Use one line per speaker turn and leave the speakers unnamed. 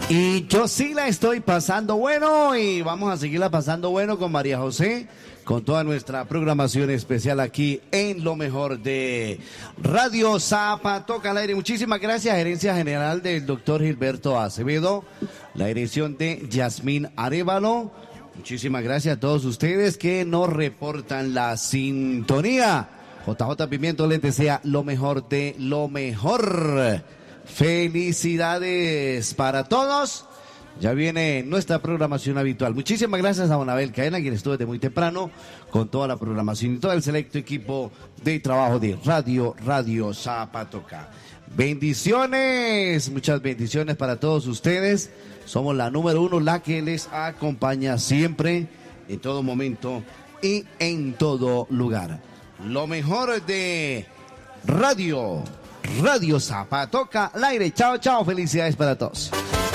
Y yo sí la estoy pasando bueno y vamos a seguirla pasando bueno con María José, con toda nuestra programación especial aquí en lo mejor de Radio Zapatoca al aire. Muchísimas gracias, gerencia general del doctor Gilberto Acevedo, la dirección de Yasmín Arévalo. Muchísimas gracias a todos ustedes que nos reportan la sintonía. JJ Pimiento les desea lo mejor de lo mejor. Felicidades para todos. Ya viene nuestra programación habitual. Muchísimas gracias a Don Abel Cadena, quien estuvo desde muy temprano con toda la programación y todo el selecto equipo de trabajo de Radio Zapatoca. Bendiciones, muchas bendiciones para todos ustedes. Somos la número 1, la que les acompaña siempre, en todo momento y en todo lugar. Lo mejor de Radio Zapatoca al aire. Chao, chao, felicidades para todos.